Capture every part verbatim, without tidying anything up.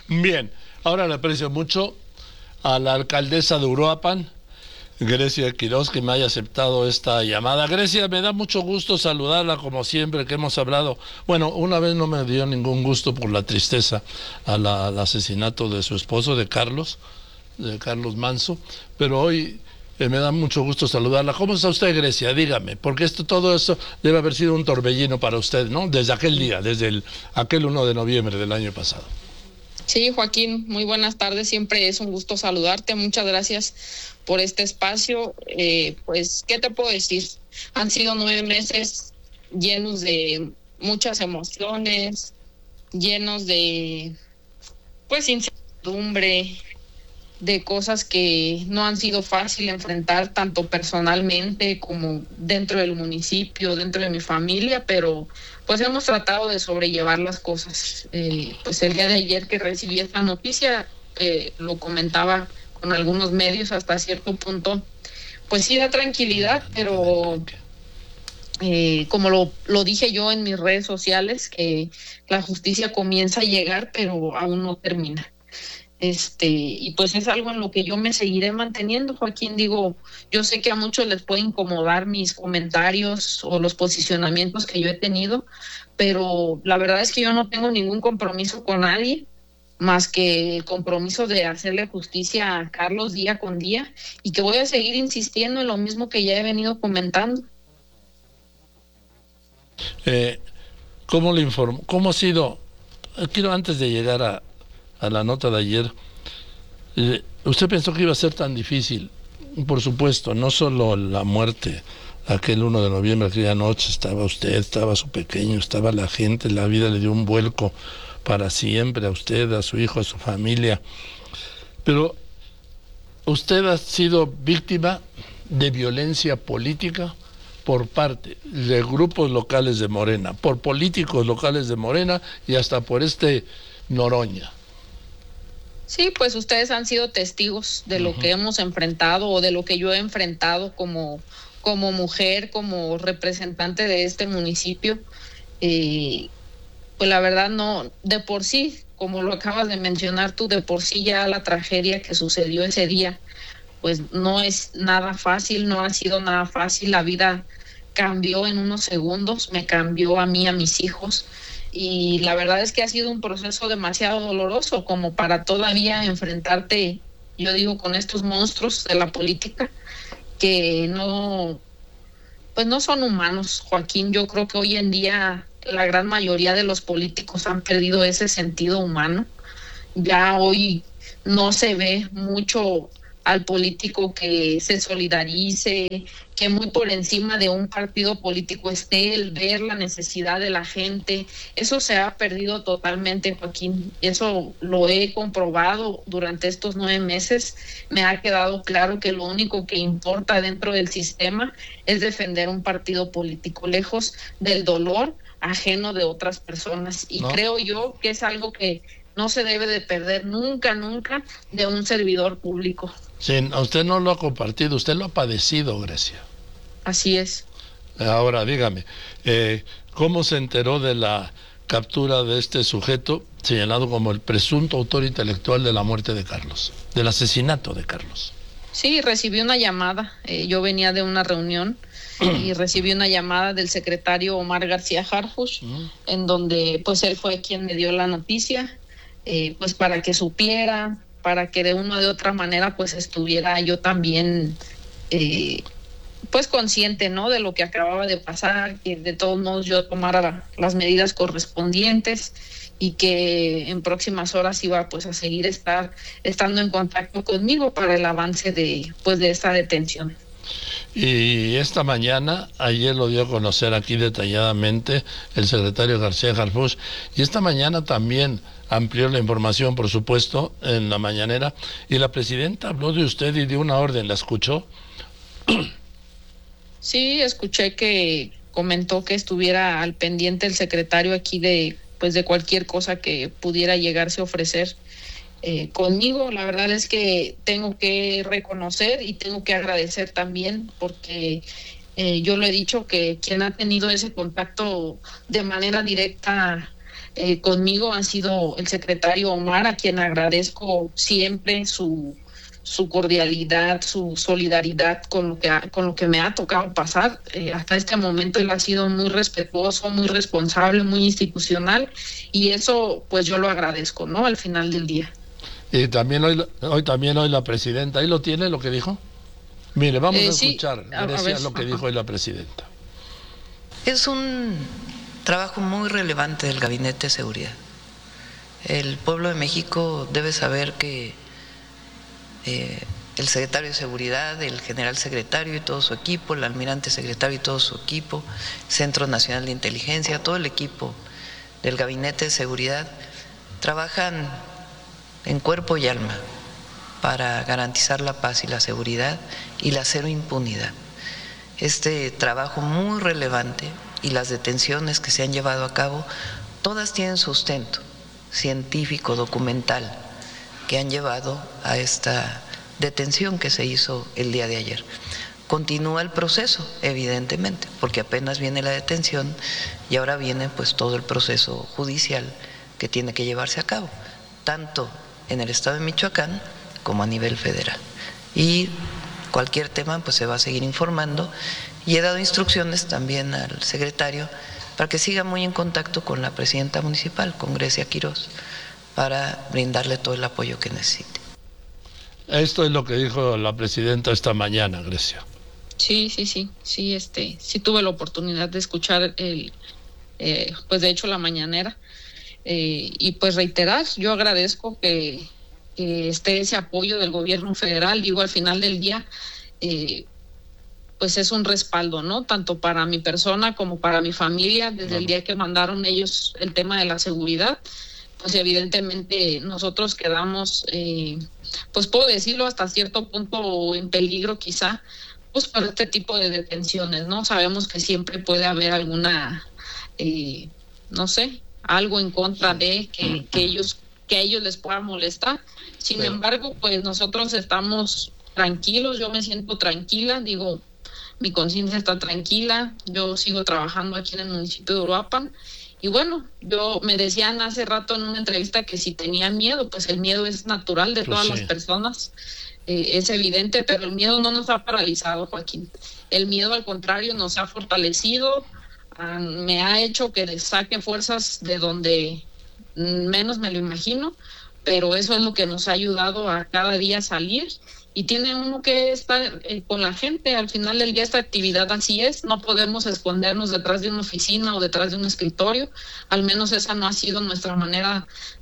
Bien, ahora le aprecio mucho a la alcaldesa de Uruapan, Grecia Quiroz, que me haya aceptado esta llamada. Grecia, me da mucho gusto saludarla como siempre que hemos hablado. Bueno, una vez no me dio ningún gusto por la tristeza al, al asesinato de su esposo, de Carlos, de Carlos Manso, pero hoy eh, me da mucho gusto saludarla. ¿Cómo está usted, Grecia? Dígame, porque esto, todo eso debe haber sido un torbellino para usted, ¿no? Desde aquel día, desde el, aquel uno de noviembre del año pasado. Sí, Joaquín, muy buenas tardes. Siempre es un gusto saludarte. Muchas gracias por este espacio. Eh, pues, ¿qué te puedo decir? Han sido nueve meses llenos de muchas emociones, llenos de, pues, incertidumbre, de cosas que no han sido fácil enfrentar tanto personalmente como dentro del municipio, dentro de mi familia, pero pues hemos tratado de sobrellevar las cosas. Eh, pues el día de ayer que recibí esta noticia, eh, lo comentaba con algunos medios hasta cierto punto, pues sí da tranquilidad, pero eh, como lo, lo dije yo en mis redes sociales, que la justicia comienza a llegar, pero aún no termina. Este, y pues es algo en lo que yo me seguiré manteniendo, Joaquín. Digo, yo sé que a muchos les puede incomodar mis comentarios o los posicionamientos que yo he tenido, pero la verdad es que yo no tengo ningún compromiso con nadie, más que el compromiso de hacerle justicia a Carlos día con día, y que voy a seguir insistiendo en lo mismo que ya he venido comentando. Eh, ¿Cómo le informo? ¿Cómo ha sido? Quiero, antes de llegar a a la nota de ayer, eh, ¿usted pensó que iba a ser tan difícil? Por supuesto, no solo la muerte, aquel uno de noviembre, aquella noche, estaba usted, estaba su pequeño, estaba la gente, la vida le dio un vuelco para siempre a usted, a su hijo, a su familia, pero usted ha sido víctima de violencia política por parte de grupos locales de Morena, por políticos locales de Morena y hasta por este Noroña. Sí, pues ustedes han sido testigos de lo uh-huh. que hemos enfrentado o de lo que yo he enfrentado como, como mujer, como representante de este municipio. Eh, pues la verdad no, de por sí, como lo acabas de mencionar tú, de por sí ya la tragedia que sucedió ese día, pues no es nada fácil, no ha sido nada fácil. La vida cambió en unos segundos, me cambió a mí, a mis hijos. Y la verdad es que ha sido un proceso demasiado doloroso como para todavía enfrentarte, yo digo, con estos monstruos de la política que no, pues no son humanos, Joaquín. Yo creo que hoy en día la gran mayoría de los políticos han perdido ese sentido humano. Ya hoy no se ve mucho al político que se solidarice, que muy por encima de un partido político esté el ver la necesidad de la gente. Eso se ha perdido totalmente, Joaquín. Eso lo he comprobado durante estos nueve meses. Me ha quedado claro que lo único que importa dentro del sistema es defender un partido político, lejos del dolor ajeno de otras personas. Y no. creo yo que es algo que no se debe de perder nunca, nunca de un servidor público. Sí, usted no lo ha compartido, usted lo ha padecido, Grecia. Así es. Ahora, dígame, eh, ¿cómo se enteró de la captura de este sujeto señalado como el presunto autor intelectual de la muerte de Carlos, del asesinato de Carlos? Sí, recibí una llamada. Eh, yo venía de una reunión y recibí una llamada del secretario Omar García Harfuch, uh-huh. en donde pues él fue quien me dio la noticia, eh, pues para que supiera, para que de una o de otra manera pues estuviera yo también eh, pues consciente, ¿no?, de lo que acababa de pasar, que de todos modos yo tomara las medidas correspondientes y que en próximas horas iba pues a seguir estar estando en contacto conmigo para el avance de pues de esta detención. Y esta mañana, ayer lo dio a conocer aquí detalladamente el secretario García Harfuch, y esta mañana también amplió la información, por supuesto, en la mañanera, y la presidenta habló de usted y dio una orden, ¿la escuchó? Sí, escuché que comentó que estuviera al pendiente el secretario aquí de pues de cualquier cosa que pudiera llegarse a ofrecer eh, conmigo. La verdad es que tengo que reconocer y tengo que agradecer también, porque eh, yo lo he dicho, que quien ha tenido ese contacto de manera directa eh, conmigo ha sido el secretario Omar, a quien agradezco siempre su su cordialidad, su solidaridad con lo que ha, con lo que me ha tocado pasar. Eh, hasta este momento él ha sido muy respetuoso, muy responsable, muy institucional, y eso pues yo lo agradezco, ¿no? Al final del día. Y también hoy, hoy también hoy la presidenta, ¿ahí lo tiene lo que dijo? Mire, vamos eh, a escuchar, sí, a, Grecia, a ver, lo que ajá. dijo hoy la presidenta. Es un trabajo muy relevante del Gabinete de Seguridad. El pueblo de México debe saber que Eh, el secretario de Seguridad, el general secretario y todo su equipo, el almirante secretario y todo su equipo, Centro Nacional de Inteligencia, todo el equipo del Gabinete de Seguridad, trabajan en cuerpo y alma para garantizar la paz y la seguridad y la cero impunidad. Este trabajo muy relevante y las detenciones que se han llevado a cabo, todas tienen sustento científico, documental, que han llevado a esta detención que se hizo el día de ayer. Continúa el proceso, evidentemente, porque apenas viene la detención y ahora viene pues todo el proceso judicial que tiene que llevarse a cabo, tanto en el estado de Michoacán como a nivel federal. Y cualquier tema pues se va a seguir informando, y he dado instrucciones también al secretario para que siga muy en contacto con la presidenta municipal, con Grecia Quirós, para brindarle todo el apoyo que necesite. Esto es lo que dijo la presidenta esta mañana, Grecia. Sí, sí, sí, sí, este, sí tuve la oportunidad de escuchar el, eh, pues de hecho la mañanera, eh, y pues reiterar, yo agradezco que, que esté ese apoyo del gobierno federal. Digo, al final del día, eh, pues es un respaldo, ¿no? Tanto para mi persona como para mi familia, desde el día que mandaron ellos el tema de la seguridad. Pues evidentemente nosotros quedamos, eh, pues puedo decirlo, hasta cierto punto en peligro quizá, pues por este tipo de detenciones, ¿no? Sabemos que siempre puede haber alguna, eh, no sé, algo en contra de que, que ellos, que a ellos les pueda molestar. Sin Pero... embargo, pues nosotros estamos tranquilos, yo me siento tranquila, digo, mi conciencia está tranquila, yo sigo trabajando aquí en el municipio de Uruapan. Y bueno, yo me decían hace rato en una entrevista que si tenía miedo, pues el miedo es natural de todas pues sí. las personas, eh, es evidente, pero el miedo no nos ha paralizado, Joaquín. El miedo, al contrario, nos ha fortalecido, uh, me ha hecho que saque fuerzas de donde menos me lo imagino, pero eso es lo que nos ha ayudado a cada día salir. Y tiene uno que estar eh, con la gente. Al final del día esta actividad así es, no podemos escondernos detrás de una oficina o detrás de un escritorio, al menos esa no ha sido nuestra manera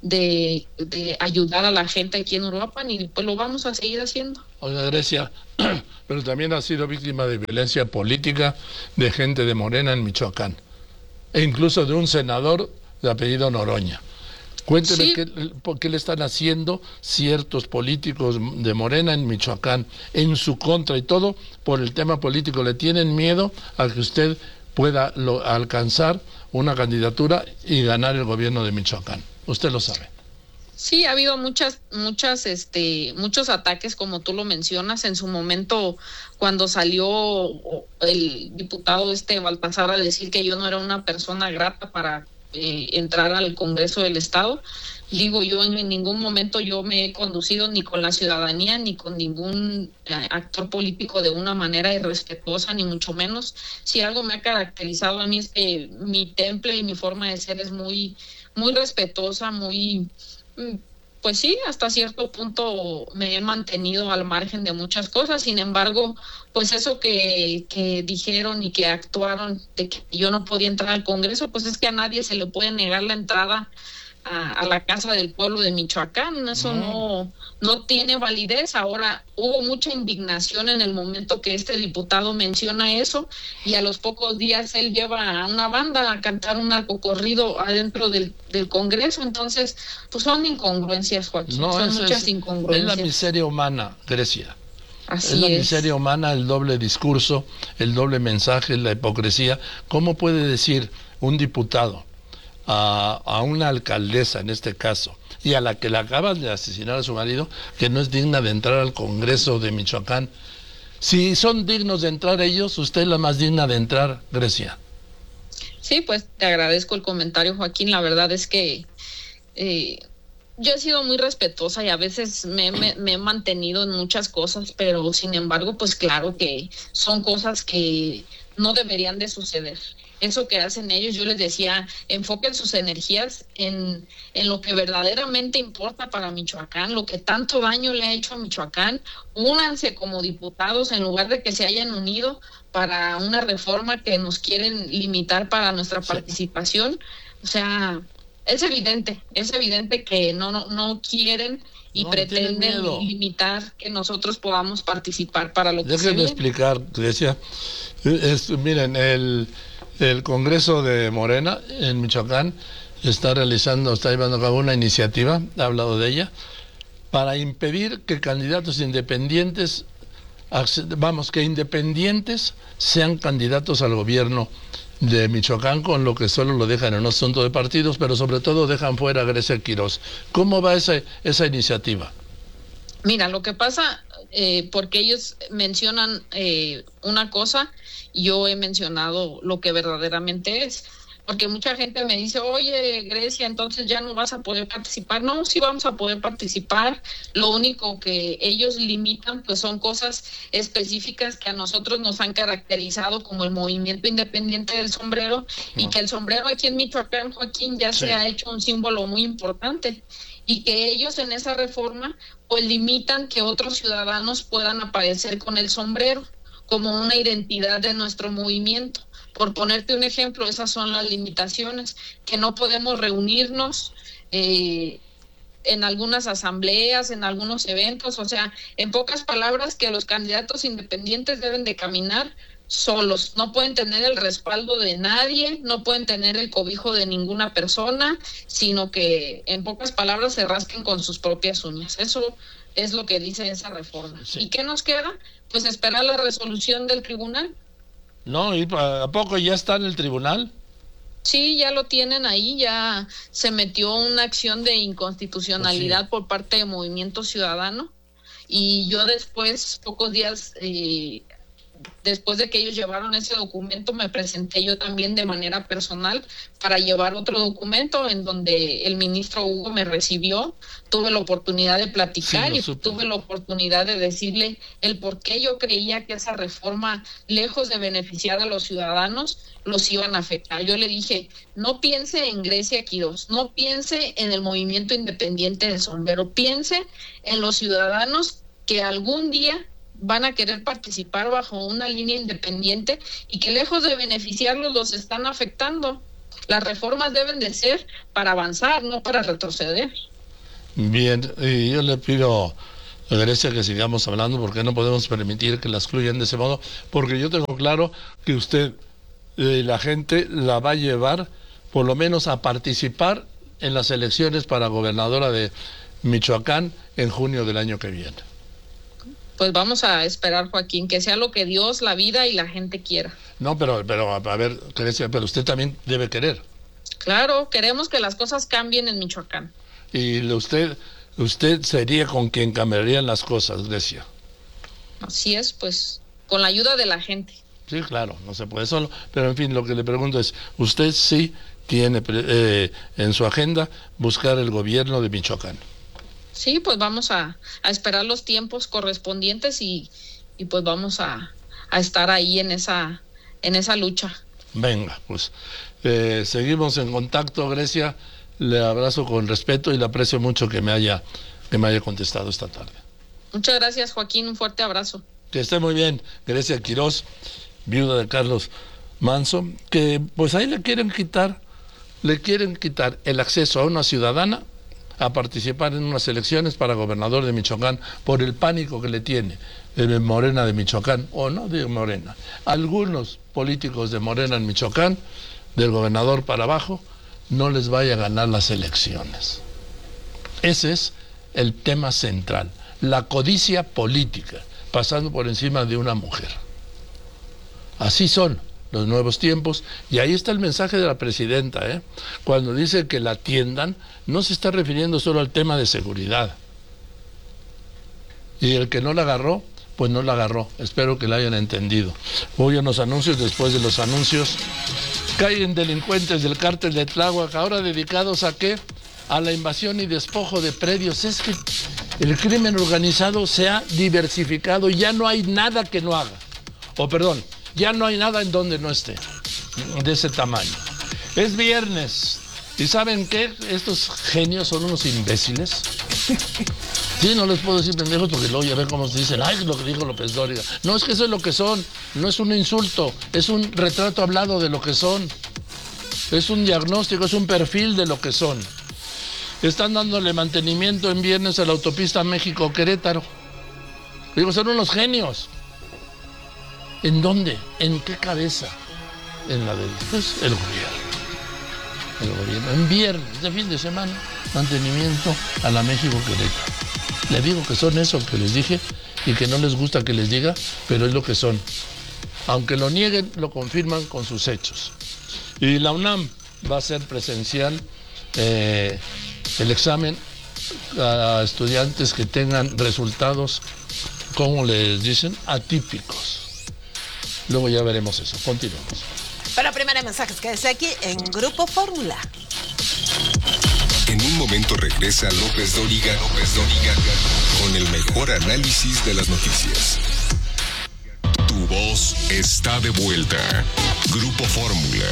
de, de ayudar a la gente aquí en Uruapan, y pues lo vamos a seguir haciendo. Oiga, Grecia, pero también ha sido víctima de violencia política de gente de Morena en Michoacán, e incluso de un senador de apellido Noroña. Cuénteme sí. qué, por qué le están haciendo ciertos políticos de Morena en Michoacán en su contra, y todo por el tema político. ¿Le tienen miedo a que usted pueda lo, alcanzar una candidatura y ganar el gobierno de Michoacán? Usted lo sabe. Sí, ha habido muchas, muchas, este, muchos ataques, como tú lo mencionas. En su momento, cuando salió el diputado este Baltasar a decir que yo no era una persona grata para Eh, entrar al Congreso del Estado, digo, yo en, en ningún momento yo me he conducido ni con la ciudadanía ni con ningún eh, actor político de una manera irrespetuosa, ni mucho menos. Si algo me ha caracterizado a mí es que mi temple y mi forma de ser es muy, muy respetuosa, muy, pues sí, hasta cierto punto me he mantenido al margen de muchas cosas. Sin embargo, pues eso que, que dijeron y que actuaron de que yo no podía entrar al Congreso, pues es que a nadie se le puede negar la entrada a, a la Casa del Pueblo de Michoacán. Eso no, no tiene validez. Ahora, hubo mucha indignación en el momento que este diputado menciona eso, y a los pocos días él lleva a una banda a cantar un narcocorrido adentro del, del Congreso. Entonces, pues son incongruencias, Joaquín, no, son muchas es, incongruencias. Es la miseria humana, Grecia. Así es la es. miseria humana, el doble discurso, el doble mensaje, la hipocresía. ¿Cómo puede decir un diputado a, a una alcaldesa, en este caso, y a la que le acaban de asesinar a su marido, que no es digna de entrar al Congreso de Michoacán? Si son dignos de entrar ellos, usted es la más digna de entrar, Grecia. Sí, pues te agradezco el comentario, Joaquín. La verdad es que eh, yo he sido muy respetuosa y a veces me, me, me he mantenido en muchas cosas, pero sin embargo, pues claro que son cosas que no deberían de suceder. Eso que hacen ellos, yo les decía, enfoquen sus energías en, en lo que verdaderamente importa para Michoacán, lo que tanto daño le ha hecho a Michoacán. Únanse como diputados en lugar de que se hayan unido para una reforma que nos quieren limitar para nuestra Sí. participación. O sea, es evidente, es evidente que no, no, no quieren y No, tienen pretenden miedo. limitar que nosotros podamos participar para lo que se Déjenme viene. explicar, Grecia. Es, miren, el, el Congreso de Morena en Michoacán está realizando, está llevando a cabo una iniciativa, ha hablado de ella, para impedir que candidatos independientes, vamos, que independientes sean candidatos al gobierno de Michoacán, con lo que solo lo dejan en un asunto de partidos, pero sobre todo dejan fuera a Grecia Quirós. ¿Cómo va esa, esa iniciativa? Mira, lo que pasa, eh, porque ellos mencionan eh, una cosa, yo he mencionado lo que verdaderamente es. Porque mucha gente me dice, oye, Grecia, entonces ya no vas a poder participar. No, sí vamos a poder participar. Lo único que ellos limitan, pues son cosas específicas que a nosotros nos han caracterizado como el movimiento independiente del sombrero, no. Y que el sombrero aquí en Michoacán, Joaquín, ya sí. se ha hecho un símbolo muy importante. Y que ellos en esa reforma, pues limitan que otros ciudadanos puedan aparecer con el sombrero como una identidad de nuestro movimiento. Por ponerte un ejemplo, esas son las limitaciones, que no podemos reunirnos eh, en algunas asambleas, en algunos eventos, o sea, en pocas palabras, que los candidatos independientes deben de caminar solos, no pueden tener el respaldo de nadie, no pueden tener el cobijo de ninguna persona, sino que en pocas palabras se rasquen con sus propias uñas. Eso es lo que dice esa reforma. Sí. ¿Y qué nos queda? Pues esperar la resolución del tribunal. No, ¿y a poco ya está en el tribunal? Sí, ya lo tienen ahí, ya se metió una acción de inconstitucionalidad pues sí. por parte de Movimiento Ciudadano, y yo después, pocos días eh, después de que ellos llevaron ese documento, me presenté yo también de manera personal para llevar otro documento en donde el ministro Hugo me recibió, tuve la oportunidad de platicar sí, y supe. tuve la oportunidad de decirle el por qué yo creía que esa reforma, lejos de beneficiar a los ciudadanos, los iban a afectar. Yo le dije, no piense en Grecia Quirós, no piense en el movimiento independiente del sombrero, piense en los ciudadanos que algún día van a querer participar bajo una línea independiente y que lejos de beneficiarlos los están afectando. Las reformas deben de ser para avanzar, no para retroceder. Bien, y yo le pido a Grecia que sigamos hablando porque no podemos permitir que la excluyan de ese modo, porque yo tengo claro que usted, eh, la gente la va a llevar por lo menos a participar en las elecciones para gobernadora de Michoacán en junio del año que viene. Pues vamos a esperar, Joaquín, que sea lo que Dios, la vida y la gente quiera. No, pero, pero a ver, Grecia, pero usted también debe querer. Claro, queremos que las cosas cambien en Michoacán. Y usted, usted sería con quien cambiarían las cosas, Grecia. Así es, pues, con la ayuda de la gente. Sí, claro, no se puede solo. Pero en fin, lo que le pregunto es, ¿usted sí tiene eh, en su agenda buscar el gobierno de Michoacán? Sí, pues vamos a, a esperar los tiempos correspondientes y, y pues vamos a, a estar ahí en esa, en esa lucha. Venga, pues eh, seguimos en contacto, Grecia. Le abrazo con respeto y le aprecio mucho que me haya, que me haya contestado esta tarde. Muchas gracias, Joaquín, un fuerte abrazo. Que esté muy bien, Grecia Quirós, viuda de Carlos Manso, que pues ahí le quieren quitar, le quieren quitar el acceso a una ciudadana a participar en unas elecciones para gobernador de Michoacán por el pánico que le tiene el Morena de Michoacán, o no de Morena, algunos políticos de Morena en Michoacán, del gobernador para abajo, no les vaya a ganar las elecciones. Ese es el tema central, la codicia política, pasando por encima de una mujer. Así son los nuevos tiempos, y ahí está el mensaje de la presidenta, ¿eh? Cuando dice que la atiendan, no se está refiriendo solo al tema de seguridad. Y el que no la agarró, pues no la agarró. Espero que la hayan entendido. Voy a unos anuncios, después de los anuncios Caen delincuentes del cártel de Tláhuac, ahora dedicados a qué? A la invasión y despojo de predios. Es que el crimen organizado se ha diversificado y ya no hay nada que no haga. O perdón, ya no hay nada en donde no esté, de ese tamaño. Es viernes. ¿Y saben qué? Estos genios son unos imbéciles. Sí, no les puedo decir pendejos porque luego ya ven cómo se dicen, ay, lo que dijo López Dóriga. No, es que eso es lo que son, no es un insulto, es un retrato hablado de lo que son. Es un diagnóstico, es un perfil de lo que son. Están dándole mantenimiento en viernes a la autopista México-Querétaro. Digo, son unos genios. ¿En dónde? ¿En qué cabeza? En la del, pues, el gobierno. El gobierno. En viernes, de fin de semana, mantenimiento a la México-Querétaro. Les digo que son eso que les dije y que no les gusta que les diga, pero es lo que son. Aunque lo nieguen, lo confirman con sus hechos. Y la UNAM va a ser presencial eh, el examen a estudiantes que tengan resultados, como les dicen, atípicos. Luego ya veremos eso. Continuamos. Para primera mensajes, quédese aquí en Grupo Fórmula. En un momento regresa López Dóriga, López Dóriga, con el mejor análisis de las noticias. Tu voz está de vuelta. Grupo Fórmula.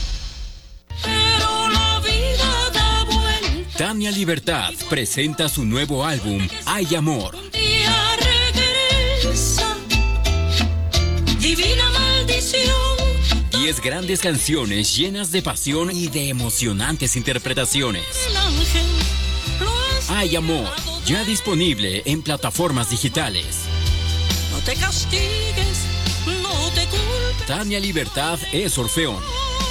Pero la vida da vuelta. Tania Libertad presenta su nuevo álbum, Hay Amor. Un día regresa. Divina maldición. Diez grandes canciones llenas de pasión y de emocionantes interpretaciones. El ángel lo Hay Amor, ya disponible en plataformas digitales. No te castigues, no te culpes. Tania Libertad es Orfeón.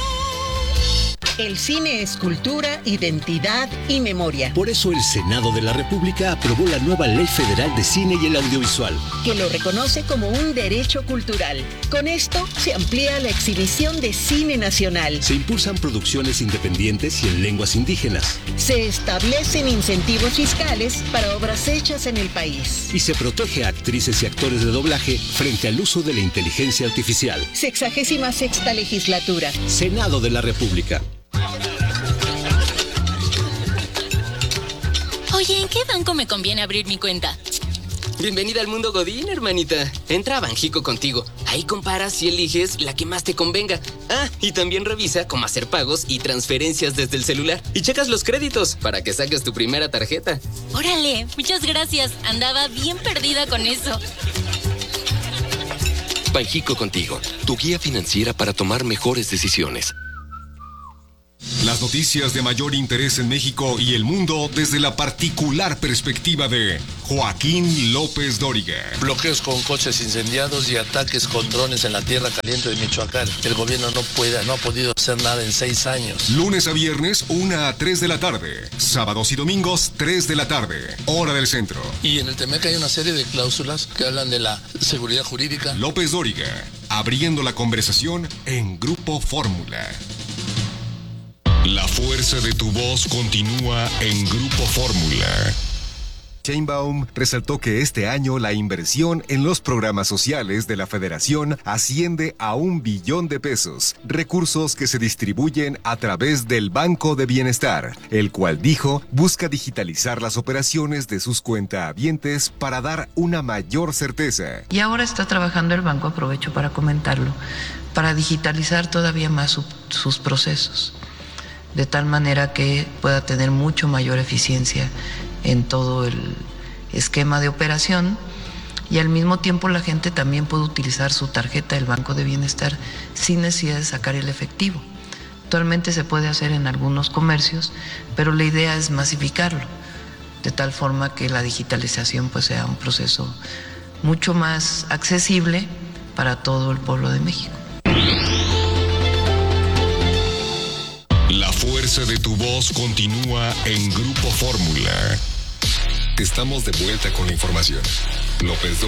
El cine es cultura, identidad y memoria. Por eso el Senado de la República aprobó la nueva Ley Federal de Cine y el Audiovisual, que lo reconoce como un derecho cultural. Con esto se amplía la exhibición de cine nacional. Se impulsan producciones independientes y en lenguas indígenas. Se establecen incentivos fiscales para obras hechas en el país. Y se protege a actrices y actores de doblaje frente al uso de la inteligencia artificial. Sexagésima sexta legislatura. Senado de la República. Oye, ¿en qué banco me conviene abrir mi cuenta? Bienvenida al mundo Godín, hermanita. Entra a Banjico contigo. Ahí comparas y eliges la que más te convenga. Ah, y también revisa cómo hacer pagos y transferencias desde el celular. Y checas los créditos para que saques tu primera tarjeta. Órale, muchas gracias. Andaba bien perdida con eso. Banjico contigo, tu guía financiera para tomar mejores decisiones. Las noticias de mayor interés en México y el mundo desde la particular perspectiva de Joaquín López Dóriga. Bloqueos con coches incendiados y ataques con drones en la tierra caliente de Michoacán. El gobierno no puede, no ha podido hacer nada en seis años. Lunes a viernes, una a tres de la tarde. Sábados y domingos, tres de la tarde. Hora del centro. Y en el Temec hay una serie de cláusulas que hablan de la seguridad jurídica. López Dóriga, abriendo la conversación en Grupo Fórmula. La fuerza de tu voz continúa en Grupo Fórmula. Sheinbaum resaltó que este año la inversión en los programas sociales de la Federación asciende a un billón de pesos, recursos que se distribuyen a través del Banco de Bienestar, el cual dijo busca digitalizar las operaciones de sus cuentahabientes para dar una mayor certeza. Y ahora está trabajando el banco, aprovecho para comentarlo, para digitalizar todavía más su, sus procesos, de tal manera que pueda tener mucho mayor eficiencia en todo el esquema de operación y al mismo tiempo la gente también puede utilizar su tarjeta del Banco de Bienestar sin necesidad de sacar el efectivo. Actualmente se puede hacer en algunos comercios, pero la idea es masificarlo, de tal forma que la digitalización pues sea un proceso mucho más accesible para todo el pueblo de México. La fuerza de tu voz continúa en Grupo Fórmula. Estamos de vuelta con la información. López Dóriga.